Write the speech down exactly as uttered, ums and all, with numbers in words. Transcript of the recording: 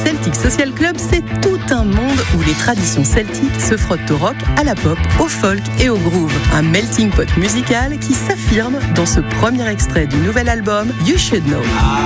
Celtic Social Club, c'est tout un monde où les traditions celtiques se frottent au rock, à la pop, au folk et au groove. Un melting pot musical qui s'affirme dans ce premier extrait du nouvel album You Should Know.